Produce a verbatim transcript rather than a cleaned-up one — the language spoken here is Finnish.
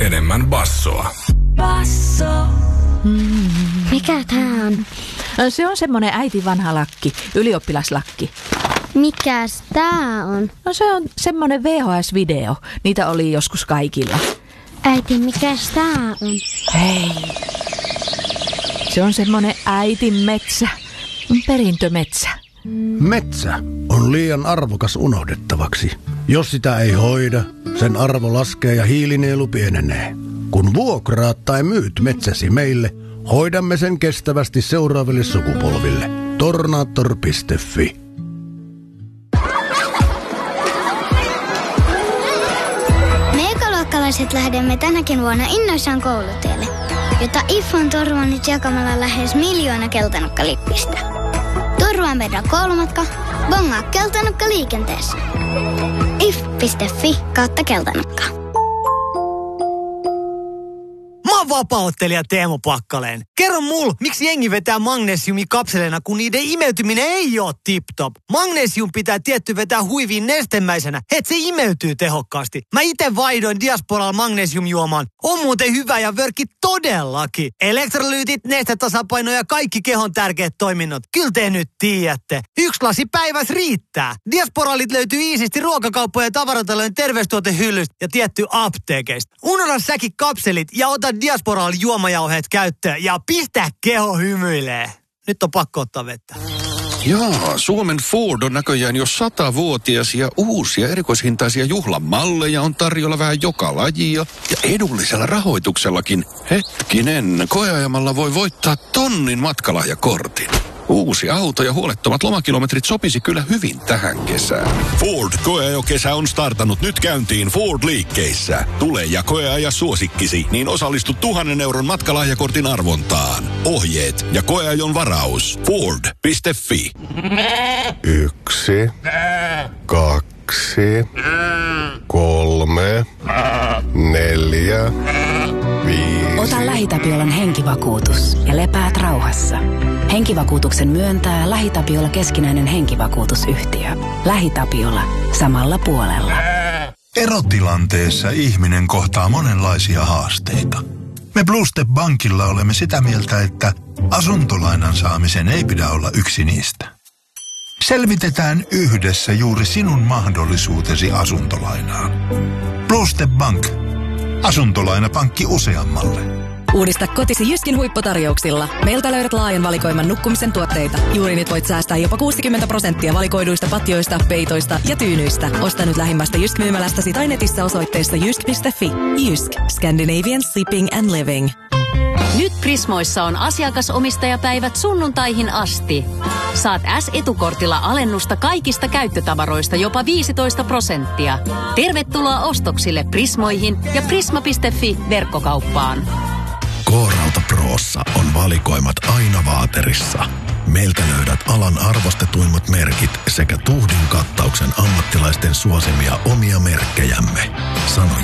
enemmän bassoa. Basso. Mm. Mikä tää on? Se on semmonen äiti vanha lakki, ylioppilaslakki. Mikäs tää on? No se on semmonen V H S-video. Niitä oli joskus kaikilla. Äiti, mikäs tää on? Hei. Se on semmonen äitin metsä. Perintömetsä. Metsä on liian arvokas unohdettavaksi. Jos sitä ei hoida, sen arvo laskee ja hiilinielu pienenee. Kun vuokraat tai myyt metsäsi meille, hoidamme sen kestävästi seuraaville sukupolville. Tornator piste fi. Me ekaluokkalaiset lähdemme tänäkin vuonna innoissaan koulutielle, jota I F on turvannut jakamalla lähes miljoona keltanukkalippistä. Turvaa meidän koulumatka, bongaa keltanukka liikenteessä. if piste fi kautta keltanukka. Mä oon vapaa-ottelija Teemu Pakkaleen. Kerro mul, miksi jengi vetää magnesiumikapseleina, kun niiden imeytyminen ei oo tip-top. Magnesium pitää tietty vetää huiviin nestemäisenä, et se imeytyy tehokkaasti. Mä ite vaihdoin Diasporalla magnesiumjuomaan. On muuten hyvä ja vörkki todellakin. Elektrolyytit, nestetasapaino ja kaikki kehon tärkeät toiminnot. Kyllä te nyt tiedätte. Yksi lasi päivässä riittää. Diasporalit löytyy iisisti ruokakauppojen ja tavaratalojen terveystuotehyllystä ja tietty apteekeista. Unohda säkin kapselit ja ota Diasporal juomajauheet käyttöön ja pistä keho hymyilee. Nyt on pakko ottaa vettä. Jaa, Suomen Ford on näköjään jo satavuotias ja uusia erikoishintaisia juhlamalleja on tarjolla vähän joka lajia. Ja edullisella rahoituksellakin. Hetkinen, koeajamalla voi voittaa tonnin matkalahjakortin. Uusi auto ja huolettomat lomakilometrit sopisi kyllä hyvin tähän kesään. Ford koeajokesä on startannut nyt käyntiin Ford-liikkeissä. Tule ja koeaja suosikkisi, niin osallistu tuhannen euron matkalahjakortin arvontaan. Ohjeet ja koeajon varaus. Ford piste fi. Yksi, kaksi, kolme, neljä, viisi. Ota LähiTapiolan henkivakuutus ja lepäät rauhassa. Henkivakuutuksen myöntää LähiTapiola keskinäinen henkivakuutusyhtiö. LähiTapiola. Samalla puolella. Erotilanteessa ihminen kohtaa monenlaisia haasteita. Me Bluestep Bankilla olemme sitä mieltä, että asuntolainan saamisen ei pidä olla yksi niistä. Selvitetään yhdessä juuri sinun mahdollisuutesi asuntolainaan. Bluestep Bank. Asuntolainapankki useammalle. Uudista kotisi Jyskin huipputarjouksilla. Meiltä löydät laajan valikoiman nukkumisen tuotteita. Juuri nyt voit säästää jopa kuusikymmentä prosenttia valikoiduista patjoista, peitoista ja tyynyistä. Osta nyt lähimmästä Jysk-myymälästäsi tai netissä osoitteessa jysk piste fi. Jysk. Scandinavian Sleeping and Living. Nyt Prismoissa on asiakasomistajapäivät sunnuntaihin asti. Saat S-etukortilla alennusta kaikista käyttötavaroista jopa viisitoista prosenttia. Tervetuloa ostoksille Prismoihin ja prisma piste fi verkkokauppaan. K-Rauta Prossa on valikoimat aina vaaterissa. Meiltä löydät alan arvostetuimmat merkit sekä tuhdin kattauksen ammattilaisten suosimia omia merkkejämme. Sano